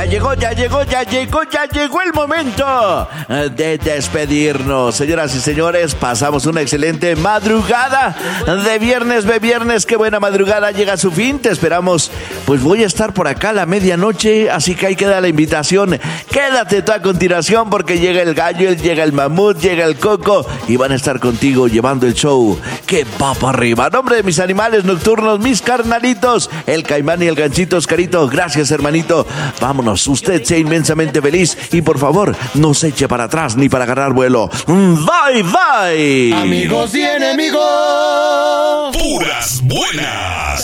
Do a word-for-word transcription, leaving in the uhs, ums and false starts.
llegó, ya llegó, ya llegó, ya llegó el momento de despedirnos. Señoras y señores, pasamos una excelente madrugada de viernes, de viernes. Qué buena madrugada, llega a su fin. Te esperamos, pues voy a estar por acá a la medianoche, así que ahí queda la invitación. Quédate tú a continuación porque llega el gallo, llega el mamut, llega el coco y van a estar contigo llevando el show que va para arriba. A nombre de mis animales nocturnos, mis carnalitos, el caimán y el ganchito Oscarito, gracias hermanito. Vámonos, usted sea inmensamente feliz y por favor no se eche para atrás ni para agarrar vuelo. Bye, bye. Amigos y enemigos, puras buenas.